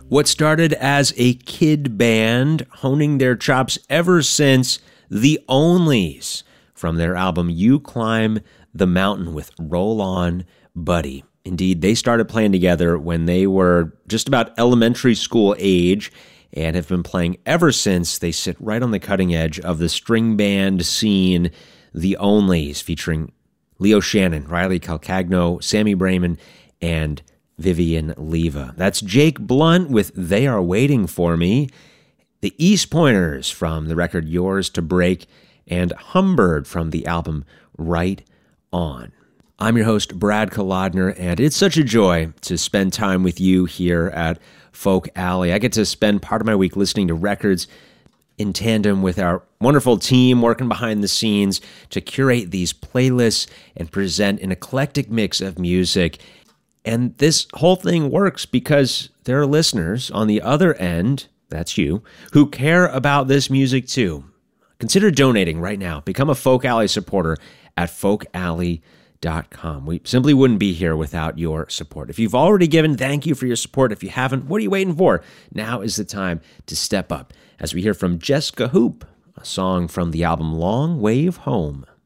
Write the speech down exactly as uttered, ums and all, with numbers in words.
What started as a kid band, honing their chops ever since, The Onlys, from their album You Climb the Mountain with Roll On Buddy. Indeed, they started playing together when they were just about elementary school age and have been playing ever since. They sit right on the cutting edge of the string band scene, The Onlys, featuring Leo Shannon, Riley Calcagno, Sammy Brayman, and Vivian Leva. That's Jake Blunt with They Are Waiting For Me, the East Pointers from the record Yours to Break, and Humbird from the album Right On. I'm your host, Brad Kolodner, and it's such a joy to spend time with you here at Folk Alley. I get to spend part of my week listening to records in tandem with our wonderful team working behind the scenes to curate these playlists and present an eclectic mix of music. And this whole thing works because there are listeners on the other end, that's you, who care about this music too. Consider donating right now. Become a Folk Alley supporter at folk alley dot com. We simply wouldn't be here without your support. If you've already given, thank you for your support. If you haven't, what are you waiting for? Now is the time to step up as we hear from Jessica Hoop, a song from the album Long Wave Home.